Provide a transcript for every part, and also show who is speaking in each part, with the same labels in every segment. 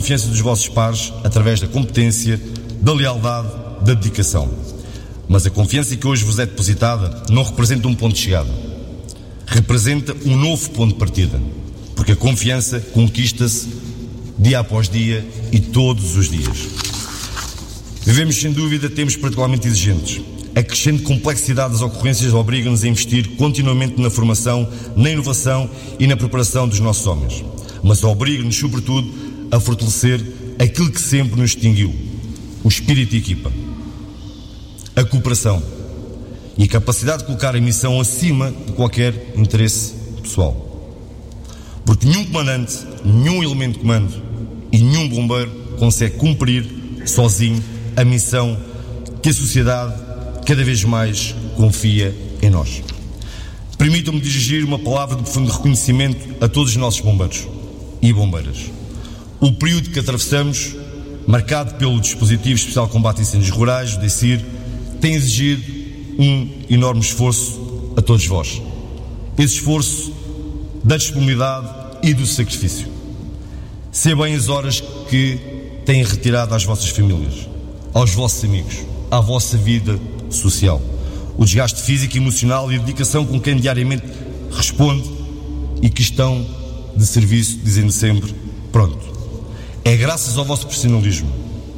Speaker 1: confiança dos vossos pares através da competência, da lealdade, da dedicação. Mas a confiança que hoje vos é depositada não representa um ponto de chegada. Representa um novo ponto de partida. Porque a confiança conquista-se dia após dia e todos os dias. Vivemos, sem dúvida, tempos particularmente exigentes. A crescente complexidade das ocorrências obriga-nos a investir continuamente na formação, na inovação e na preparação dos nossos homens. Mas obriga-nos, sobretudo, a fortalecer aquilo que sempre nos distinguiu: o espírito de equipa, a cooperação e a capacidade de colocar a missão acima de qualquer interesse pessoal. Porque nenhum comandante, nenhum elemento de comando e nenhum bombeiro consegue cumprir sozinho a missão que a sociedade cada vez mais confia em nós. Permitam-me dirigir uma palavra de profundo reconhecimento a todos os nossos bombeiros e bombeiras. O período que atravessamos, marcado pelo Dispositivo Especial de Combate a Incêndios Rurais, o DECIR, tem exigido um enorme esforço a todos vós. Esse esforço da disponibilidade e do sacrifício. Sei bem as horas que têm retirado às vossas famílias, aos vossos amigos, à vossa vida social. O desgaste físico e emocional e a dedicação com quem diariamente responde e que estão de serviço, dizendo sempre: pronto. É graças ao vosso profissionalismo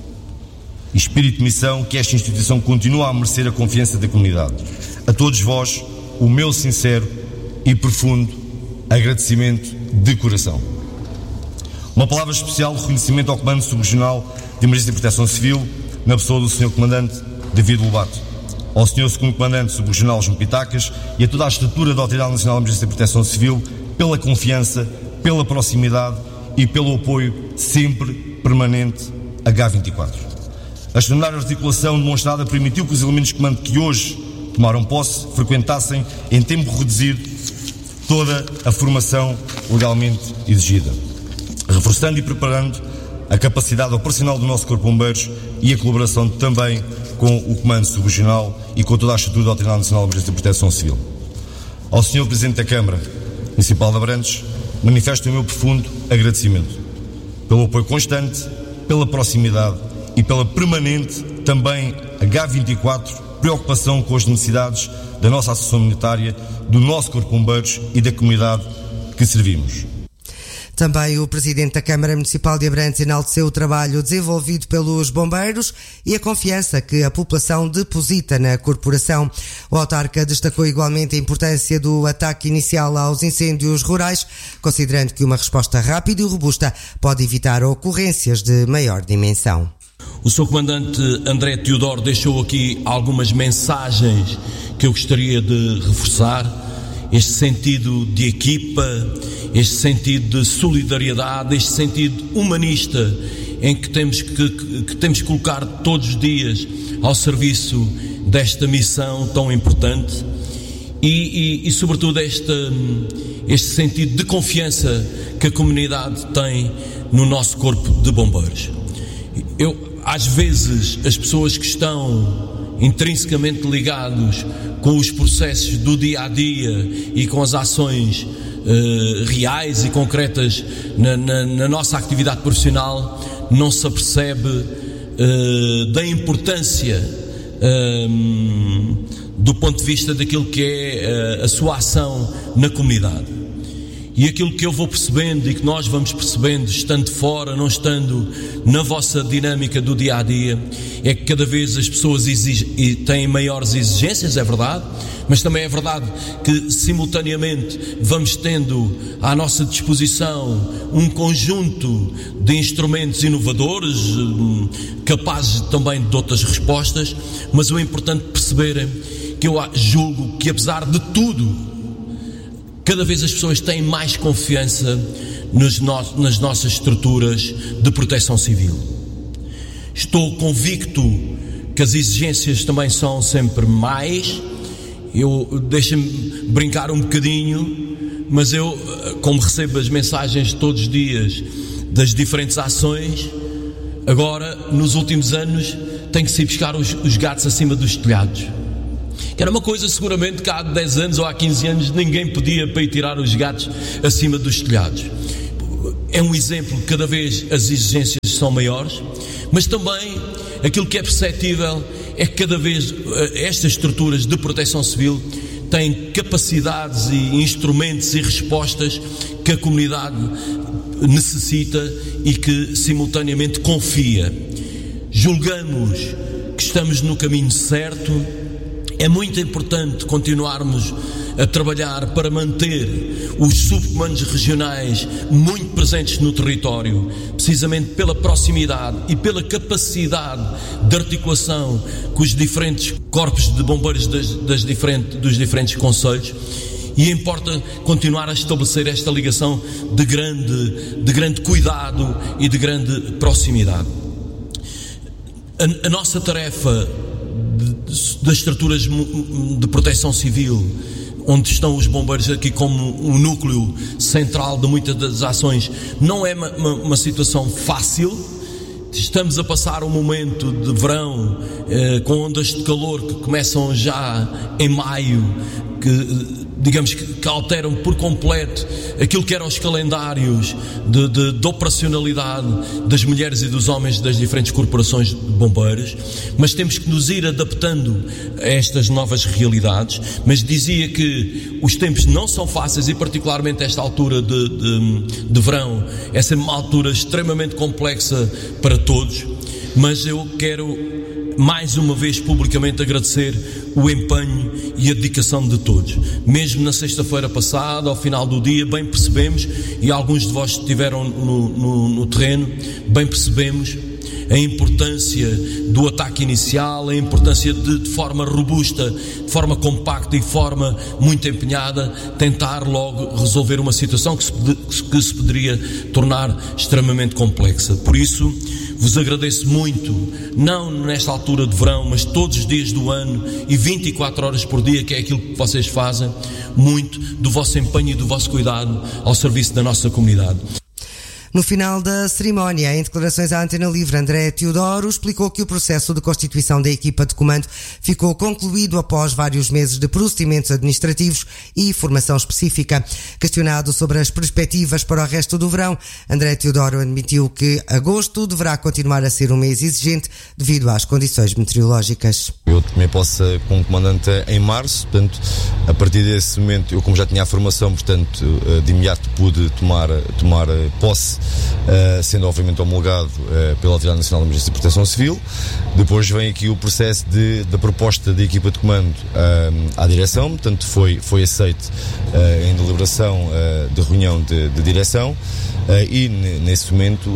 Speaker 1: e espírito de missão que esta instituição continua a merecer a confiança da comunidade. A todos vós, o meu sincero e profundo agradecimento de coração. Uma palavra especial de reconhecimento ao Comando Subregional de Emergência e Proteção Civil, na pessoa do Sr. Comandante David Lobato, ao Sr. Segundo Comandante Subregional João Pitacas e a toda a estrutura da Autoridade Nacional de Emergência e Proteção Civil pela confiança, pela proximidade e pelo apoio sempre permanente a H24. A extraordinária articulação demonstrada permitiu que os elementos de comando que hoje tomaram posse frequentassem em tempo reduzido toda a formação legalmente exigida, reforçando e preparando a capacidade operacional do nosso Corpo de Bombeiros e a colaboração também com o Comando Subregional e com toda a estrutura da Autoridade Nacional de Emergência e Proteção Civil. Ao Sr. Presidente da Câmara Municipal de Abrantes, manifesto o meu profundo agradecimento pelo apoio constante, pela proximidade e pela permanente, também H24, preocupação com as necessidades da nossa Associação Humanitária, do nosso Corpo de Bombeiros e da comunidade que servimos.
Speaker 2: Também o Presidente da Câmara Municipal de Abrantes enalteceu o trabalho desenvolvido pelos bombeiros e a confiança que a população deposita na corporação. O autarca destacou igualmente a importância do ataque inicial aos incêndios rurais, considerando que uma resposta rápida e robusta pode evitar ocorrências de maior dimensão.
Speaker 3: O Sr. Comandante André Teodoro deixou aqui algumas mensagens que eu gostaria de reforçar. Este sentido de equipa, este sentido de solidariedade, este sentido humanista em que temos que colocar todos os dias ao serviço desta missão tão importante e sobretudo este sentido de confiança que a comunidade tem no nosso Corpo de Bombeiros. Às vezes as pessoas que estão intrinsecamente ligados com os processos do dia-a-dia e com as ações reais e concretas na nossa atividade profissional, não se apercebe da importância do ponto de vista daquilo que é a sua ação na comunidade. E aquilo que eu vou percebendo e que nós vamos percebendo, estando fora, não estando na vossa dinâmica do dia-a-dia, é que cada vez as pessoas têm maiores exigências, é verdade, mas também é verdade que simultaneamente vamos tendo à nossa disposição um conjunto de instrumentos inovadores, capazes também de outras respostas, mas o importante perceberem que eu julgo que, apesar de tudo, cada vez as pessoas têm mais confiança nas nossas estruturas de proteção civil. Estou convicto que as exigências também são sempre mais. Deixa-me brincar um bocadinho, mas eu, como recebo as mensagens todos os dias das diferentes ações, agora, nos últimos anos, tenho que ir buscar os gatos acima dos telhados. Que era uma coisa seguramente que há 10 anos ou há 15 anos ninguém podia para ir tirar os gatos acima dos telhados. é um exemplo, cada vez as exigências são maiores, mas também aquilo que é perceptível é que cada vez estas estruturas de proteção civil têm capacidades e instrumentos e respostas que a comunidade necessita e que simultaneamente confia. Julgamos que estamos no caminho certo. É muito importante continuarmos a trabalhar para manter os subcomandos regionais muito presentes no território, precisamente pela proximidade e pela capacidade de articulação com os diferentes corpos de bombeiros dos diferentes concelhos, e importa continuar a estabelecer esta ligação de grande cuidado e de grande proximidade. A nossa tarefa das estruturas de proteção civil, onde estão os bombeiros aqui como um núcleo central de muitas das ações, não é uma situação fácil. Estamos a passar um momento de verão com ondas de calor que começam já em maio, que alteram por completo aquilo que eram os calendários de operacionalidade das mulheres e dos homens das diferentes corporações de bombeiros, mas temos que nos ir adaptando a estas novas realidades. Mas dizia que os tempos não são fáceis, e particularmente esta altura de verão é sempre uma altura extremamente complexa para todos, mas eu quero mais uma vez publicamente agradecer o empenho e a dedicação de todos. Mesmo na sexta-feira passada, ao final do dia, bem percebemos, e alguns de vós estiveram no terreno, bem percebemos a importância do ataque inicial, a importância de forma robusta, de forma compacta e de forma muito empenhada, tentar logo resolver uma situação que se poderia tornar extremamente complexa. Por isso, vos agradeço muito, não nesta altura de verão, mas todos os dias do ano e 24 horas por dia, que é aquilo que vocês fazem, muito do vosso empenho e do vosso cuidado ao serviço da nossa comunidade.
Speaker 2: No final da cerimónia, em declarações à Antena Livre, André Teodoro explicou que o processo de constituição da equipa de comando ficou concluído após vários meses de procedimentos administrativos e formação específica. Questionado sobre as perspectivas para o resto do verão, André Teodoro admitiu que agosto deverá continuar a ser um mês exigente devido às condições meteorológicas.
Speaker 1: Eu tomei posse como comandante em março, portanto, a partir desse momento, eu como já tinha a formação, portanto, de imediato pude tomar posse, sendo obviamente homologado pela Autoridade Nacional de Emergência e Proteção Civil. Depois vem aqui o processo da proposta da equipa de comando à direção, portanto foi aceito em deliberação de reunião de direção, e nesse momento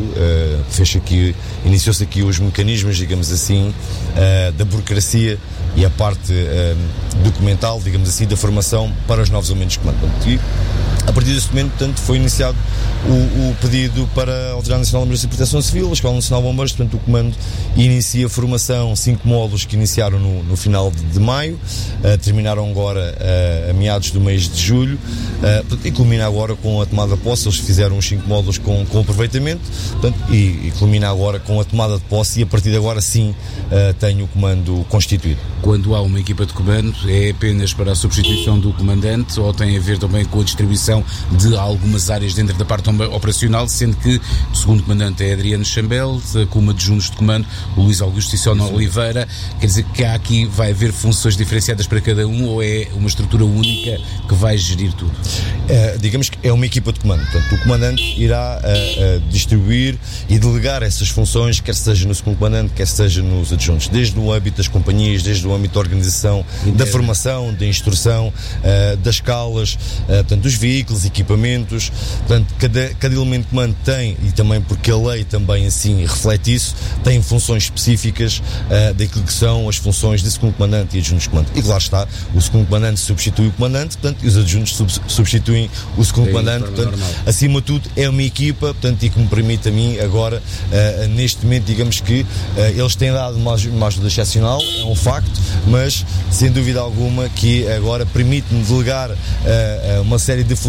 Speaker 1: iniciou-se aqui os mecanismos, digamos assim, da burocracia e a parte documental, digamos assim, da formação para os novos elementos de comando. E a partir desse momento, portanto, foi iniciado o pedido para a Autoridade Nacional de Emergência e Proteção Civil, a Escola Nacional de Bombeiros, portanto, o comando inicia a formação, 5 módulos que iniciaram no final de maio, terminaram agora a meados do mês de julho, e culmina agora com a tomada de posse. Eles fizeram os 5 módulos com aproveitamento, portanto, e culmina agora com a tomada de posse, e a partir de agora sim tem o comando constituído.
Speaker 4: Quando há uma equipa de comando, é apenas para a substituição do comandante, ou tem a ver também com a distribuição de algumas áreas dentro da parte operacional, sendo que o segundo comandante é Adriano Chambel, como adjuntos de comando o Luís Augusto e Sona Oliveira. Quer dizer que aqui vai haver funções diferenciadas para cada um, ou é uma estrutura única que vai gerir tudo?
Speaker 1: Digamos que é uma equipa de comando, portanto, o comandante irá distribuir e delegar essas funções, quer seja no segundo comandante, quer seja nos adjuntos, desde o âmbito das companhias, desde o âmbito da organização, da formação, da instrução, das escalas, portanto, dos veículos, equipamentos. Portanto, cada elemento de comando tem, e também porque a lei também assim reflete isso, tem funções específicas daquilo que são as funções de segundo comandante e adjuntos de comando. E claro está, o segundo comandante substitui o comandante, portanto, e os adjuntos substituem o segundo comandante. Portanto, acima de tudo, é uma equipa, portanto, e que me permite a mim agora, neste momento, digamos que eles têm dado uma ajuda excepcional, é um facto, mas sem dúvida alguma que agora permite-me delegar uma série de funções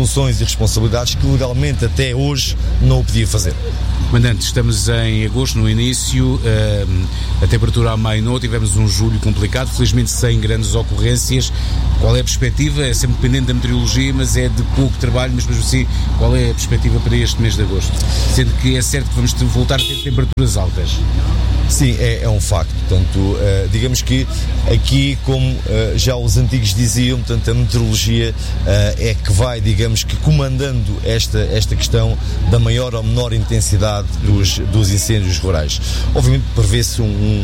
Speaker 1: funções e responsabilidades que legalmente até hoje não o podia fazer.
Speaker 4: Comandante, estamos em agosto, no início, a temperatura a meio tivemos um julho complicado, felizmente sem grandes ocorrências. Qual é a perspectiva? É sempre dependente da meteorologia, mas é de pouco trabalho, mas mesmo assim, qual é a perspectiva para este mês de agosto? Sendo que é certo que vamos voltar a ter temperaturas altas.
Speaker 1: Sim, é um facto. Portanto, digamos que aqui, como já os antigos diziam, portanto, a meteorologia é que vai, digamos que, comandando esta questão da maior ou menor intensidade dos incêndios rurais. Obviamente prevê-se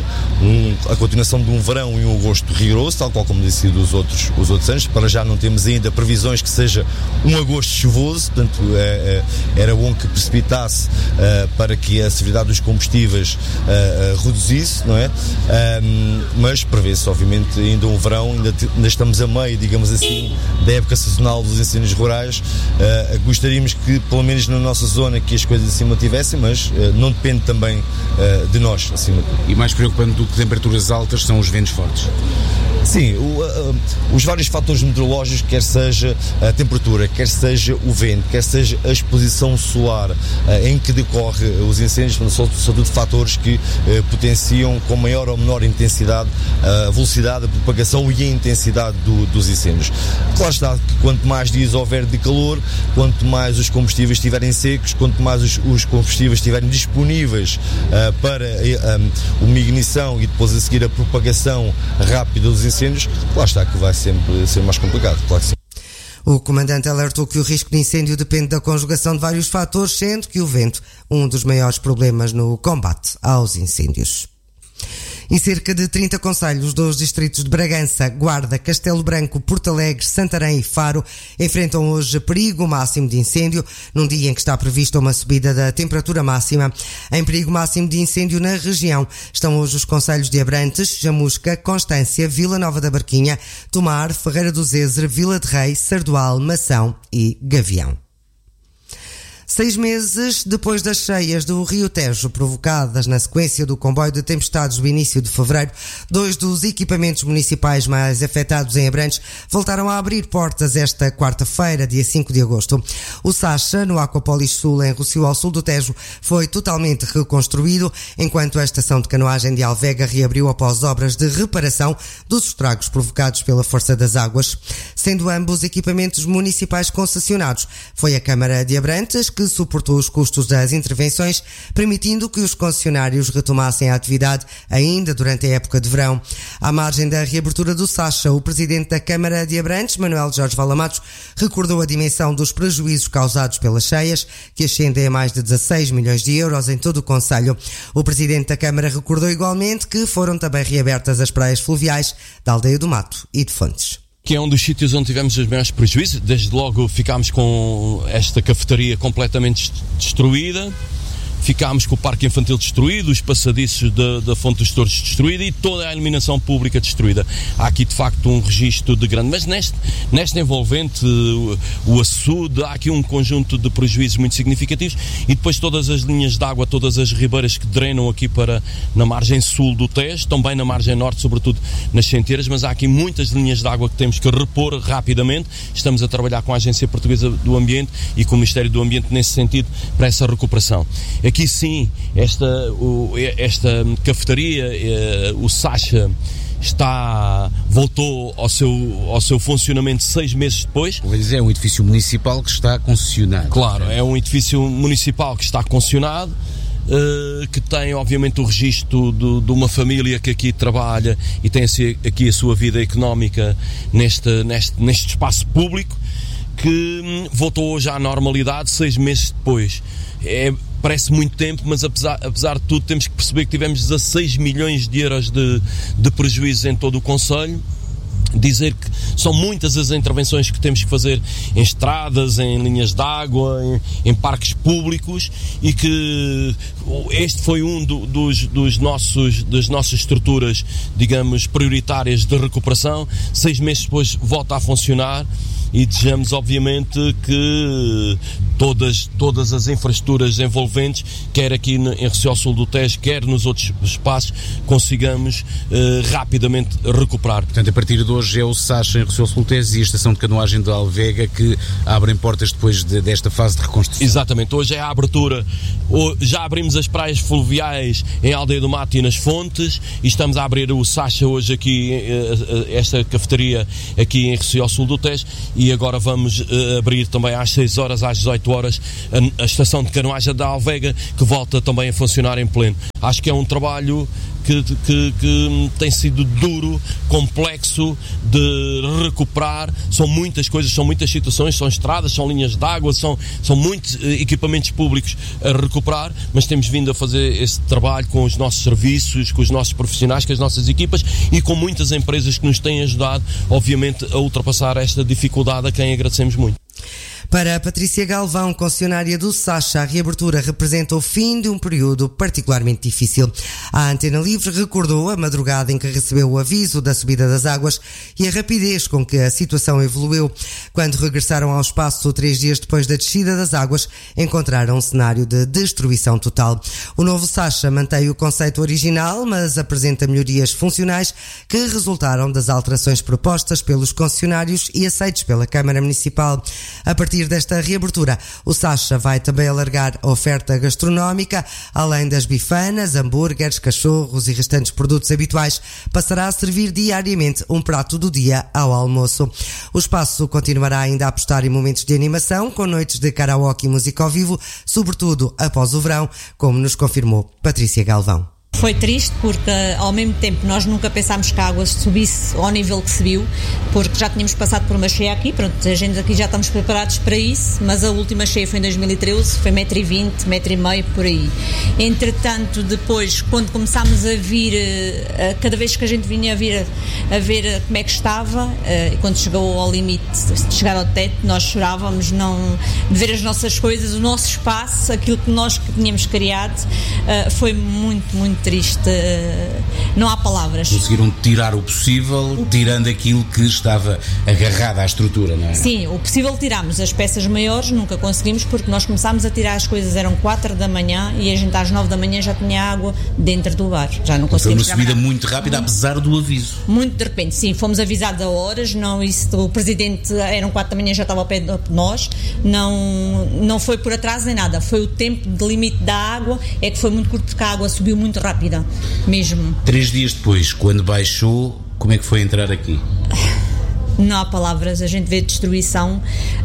Speaker 1: a continuação de um verão e um agosto rigoroso, tal qual como disse os outros anos. Para já não temos ainda previsões que seja um agosto chuvoso, portanto era bom que precipitasse para que a severidade dos combustíveis reduzisse, não é? Mas prevê-se obviamente ainda um verão, ainda estamos a meio, digamos assim, da época sazonal dos incêndios rurais. Gostaríamos que pelo menos na nossa zona que as coisas assim mantivessem, mas não depende também de nós, acima de tudo.
Speaker 4: E mais preocupante do que temperaturas altas são os ventos fortes.
Speaker 1: Sim, os vários fatores meteorológicos, quer seja a temperatura, quer seja o vento, quer seja a exposição solar em que decorre os incêndios, são tudo fatores que potenciam com maior ou menor intensidade a velocidade, a propagação e a intensidade dos incêndios. Claro está que quanto mais dias houver de calor, quanto mais os combustíveis estiverem secos, quanto mais os combustíveis estiverem disponíveis para uma ignição e depois a seguir a propagação rápida dos incêndios, claro está que vai sempre ser mais complicado, claro que sim.
Speaker 2: O comandante alertou que o risco de incêndio depende da conjugação de vários fatores, sendo que o vento, um dos maiores problemas no combate aos incêndios. E cerca de 30 concelhos dos distritos de Bragança, Guarda, Castelo Branco, Porto Alegre, Santarém e Faro enfrentam hoje perigo máximo de incêndio, num dia em que está prevista uma subida da temperatura máxima. Em perigo máximo de incêndio na região estão hoje os concelhos de Abrantes, Chamusca, Constância, Vila Nova da Barquinha, Tomar, Ferreira do Zezer, Vila de Rei, Sardual, Mação e Gavião. 6 meses depois das cheias do Rio Tejo provocadas na sequência do comboio de tempestades do início de fevereiro, 2 dos equipamentos municipais mais afetados em Abrantes voltaram a abrir portas esta quarta-feira, dia 5 de agosto. O Sacha, no Aquapolis Sul, em Rossio ao sul do Tejo, foi totalmente reconstruído, enquanto a estação de canoagem de Alvega reabriu após obras de reparação dos estragos provocados pela força das águas. Sendo ambos equipamentos municipais concessionados, foi a Câmara de Abrantes que suportou os custos das intervenções, permitindo que os concessionários retomassem a atividade ainda durante a época de verão. À margem da reabertura do Sacha, o presidente da Câmara de Abrantes, Manuel Jorge Valamatos, recordou a dimensão dos prejuízos causados pelas cheias, que ascendem a mais de 16 milhões de euros em todo o concelho. O presidente da Câmara recordou igualmente que foram também reabertas as praias fluviais da Aldeia do Mato e de Fontes.
Speaker 3: Que é um dos sítios onde tivemos os maiores prejuízos. Desde logo ficámos com esta cafetaria completamente destruída, ficámos com o parque infantil destruído, os passadiços da Fonte dos Touros destruída e toda a iluminação pública destruída. Há aqui de facto um registro de grande, mas neste envolvente, o açude, há aqui um conjunto de prejuízos muito significativos e depois todas as linhas de água, todas as ribeiras que drenam aqui na margem sul do Tejo, também na margem norte, sobretudo nas Centeiras, mas há aqui muitas linhas de água que temos que repor rapidamente. Estamos a trabalhar com a Agência Portuguesa do Ambiente e com o Ministério do Ambiente nesse sentido para essa recuperação. Aqui sim, esta cafetaria, o Sacha, voltou ao seu funcionamento 6 meses depois.
Speaker 4: Mas é um edifício municipal que está concessionado.
Speaker 3: Claro, é um edifício municipal que está concessionado, que tem obviamente o registro de uma família que aqui trabalha e tem aqui a sua vida económica neste espaço público, que voltou hoje à normalidade 6 meses depois. Parece muito tempo, mas apesar de tudo temos que perceber que tivemos 16 milhões de euros de prejuízos em todo o concelho. Dizer que são muitas as intervenções que temos que fazer em estradas, em linhas de água, em parques públicos, e que este foi um das nossas estruturas, digamos, prioritárias de recuperação. 6 meses depois volta a funcionar e desejamos obviamente que todas as infraestruturas envolventes, quer aqui em Recife Sul do Tejo, quer nos outros espaços, consigamos rapidamente recuperar.
Speaker 4: Portanto, a partir de hoje é o Sacha em Recife Sul do Tejo e a estação de canoagem de Alvega que abrem portas depois desta fase de reconstrução.
Speaker 3: Exatamente, hoje é a abertura, já abrimos as praias fluviais em Aldeia do Mato e nas Fontes e estamos a abrir o Sacha hoje aqui, esta cafeteria aqui em Recife Sul do Tejo, e agora vamos abrir também às 6 horas, às 18 horas, a estação de canoagem da Alvega, que volta também a funcionar em pleno. Acho que é um trabalho que tem sido duro, complexo de recuperar. São muitas coisas, são muitas situações, são estradas, são linhas de água, são muitos equipamentos públicos a recuperar, mas temos vindo a fazer esse trabalho com os nossos serviços, com os nossos profissionais, com as nossas equipas e com muitas empresas que nos têm ajudado, obviamente, a ultrapassar esta dificuldade, a quem agradecemos muito.
Speaker 2: Para a Patrícia Galvão, concessionária do Sacha, a reabertura representa o fim de um período particularmente difícil. A Antena Livre recordou a madrugada em que recebeu o aviso da subida das águas e a rapidez com que a situação evoluiu. Quando regressaram ao espaço 3 dias depois da descida das águas, encontraram um cenário de destruição total. O novo Sacha mantém o conceito original, mas apresenta melhorias funcionais que resultaram das alterações propostas pelos concessionários e aceites pela Câmara Municipal. A partir desta reabertura, o Sacha vai também alargar a oferta gastronómica, além das bifanas, hambúrgueres, cachorros e restantes produtos habituais, passará a servir diariamente um prato do dia ao almoço. O espaço continuará ainda a apostar em momentos de animação, com noites de karaoke e música ao vivo, sobretudo após o verão, como nos confirmou Patrícia Galvão.
Speaker 5: Foi triste porque, ao mesmo tempo, nós nunca pensámos que a água subisse ao nível que subiu, porque já tínhamos passado por uma cheia aqui, pronto, a gente aqui já estamos preparados para isso, mas a última cheia foi em 2013, foi 1,20 m, 1,5 m, por aí. Entretanto, depois, quando começámos a vir, cada vez que a gente vinha a ver como é que estava, e quando chegou ao limite de chegar ao teto, nós chorávamos de ver as nossas coisas, o nosso espaço, aquilo que nós tínhamos criado, foi muito, muito triste, não há palavras.
Speaker 4: Conseguiram tirar o possível, tirando aquilo que estava agarrado à estrutura, não é?
Speaker 5: Sim, o possível tirámos, as peças maiores nunca conseguimos, porque nós começámos a tirar as coisas, eram 4 da manhã e a gente às 9 da manhã já tinha água dentro do bar, já não conseguimos.
Speaker 4: Foi uma subida muito rápida, apesar do aviso.
Speaker 5: Muito de repente, sim, fomos avisados a horas, não, isso, o presidente, eram 4 da manhã, já estava ao pé de nós, não foi por atraso nem nada, foi o tempo de limite da água, é que foi muito curto porque a água subiu muito rápida, mesmo.
Speaker 4: 3 dias depois, quando baixou, como é que foi entrar aqui?
Speaker 5: Não há palavras, a gente vê destruição,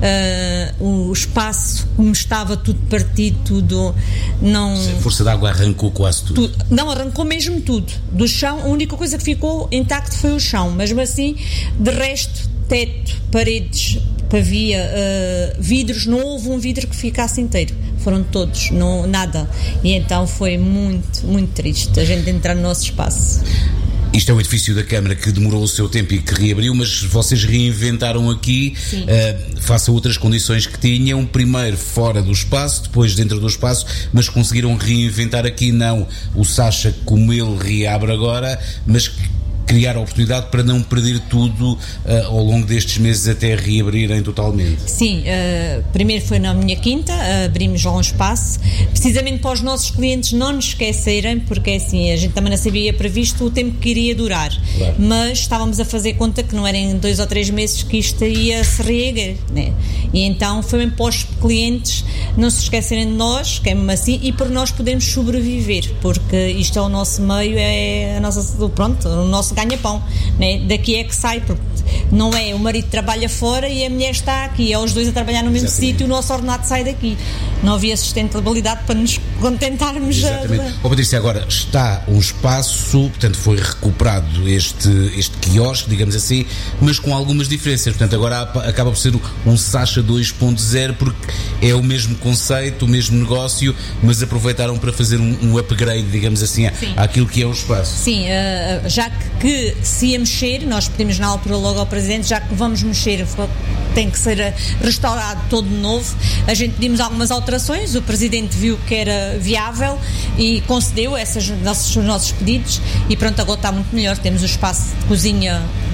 Speaker 5: o espaço como estava tudo partido, tudo, não...
Speaker 4: A força de água arrancou quase tudo.
Speaker 5: Não, arrancou mesmo tudo, do chão, a única coisa que ficou intacto foi o chão, mesmo assim, de resto, teto, paredes, pavia, vidros, não houve um vidro que ficasse inteiro, foram todos, não, nada, e então foi muito, muito triste a gente entrar no nosso espaço.
Speaker 4: Isto é um edifício da Câmara que demorou o seu tempo e que reabriu, mas vocês reinventaram aqui, face a outras condições que tinham, primeiro fora do espaço, depois dentro do espaço, mas conseguiram reinventar aqui, não o Sacha como ele reabre agora, mas criar a oportunidade para não perder tudo ao longo destes meses até reabrirem totalmente.
Speaker 5: Sim, primeiro foi na minha quinta, abrimos lá um espaço, precisamente para os nossos clientes não nos esquecerem, porque assim, a gente também não sabia previsto o tempo que iria durar, claro. Mas estávamos a fazer conta que não era em 2 ou 3 meses que isto ia se reerguer, né? E então foi mesmo para os clientes não se esquecerem de nós, que é mesmo assim, e para nós podermos sobreviver, porque isto é o nosso meio, é a nossa, pronto, o nosso ganha-pão, né? Daqui é que sai, porque não é o marido trabalha fora e a mulher está aqui, é os dois a trabalhar no mesmo sítio, o nosso ordenado sai daqui. Não havia sustentabilidade para nos contentarmos.
Speaker 4: Exatamente. Patrícia, agora está um espaço, portanto foi recuperado este quiosque, digamos assim, mas com algumas diferenças, portanto agora acaba por ser um Sacha 2.0, porque é o mesmo conceito, o mesmo negócio, mas aproveitaram para fazer um upgrade, digamos assim, àquilo que é o espaço.
Speaker 5: Sim, já que se ia mexer, nós pedimos na altura logo ao Presidente, já que vamos mexer, tem que ser restaurado todo de novo. A gente pedimos algumas alterações, o Presidente viu que era viável e concedeu os nossos pedidos e pronto, agora está muito melhor. Temos o espaço de cozinha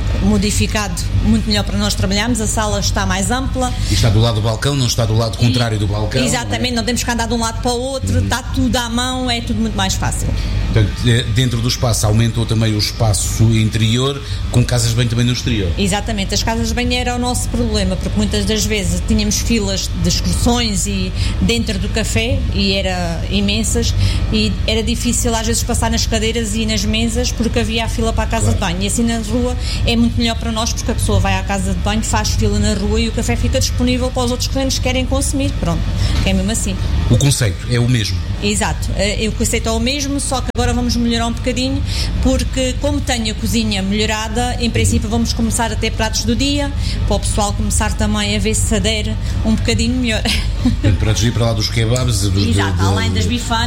Speaker 5: modificado, muito melhor para nós trabalharmos. A sala está mais ampla.
Speaker 4: E está do lado do balcão, não está do lado contrário do balcão.
Speaker 5: Exatamente, não temos que andar de um lado para o outro, está tudo à mão, é tudo muito mais fácil.
Speaker 4: Portanto, dentro do espaço aumentou também o espaço interior, com casas de banho também no exterior.
Speaker 5: Exatamente, as casas de banho era o nosso problema, porque muitas das vezes tínhamos filas de excursões e dentro do café, e era imensas, e era difícil às vezes passar nas cadeiras e nas mesas, porque havia a fila para a casa de banho. E assim na rua é muito melhor para nós, porque a pessoa vai à casa de banho, faz fila na rua e o café fica disponível para os outros clientes que querem consumir. Pronto, é mesmo assim.
Speaker 4: O conceito é o mesmo.
Speaker 5: Exato, o conceito é o mesmo, só que agora vamos melhorar um bocadinho, porque como tenho a cozinha melhorada, em princípio vamos começar a ter pratos do dia, para o pessoal começar também a ver se adere um bocadinho melhor.
Speaker 4: Pratos de ir para lá dos kebabs,
Speaker 5: Exato, além das bifanas.